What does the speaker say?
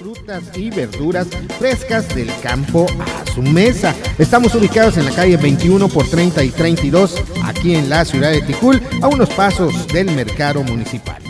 frutas y verduras frescas del campo a su mesa. Estamos ubicados en la calle 21 por 30 y 32, aquí en la ciudad de Ticul, a unos pasos del mercado municipal.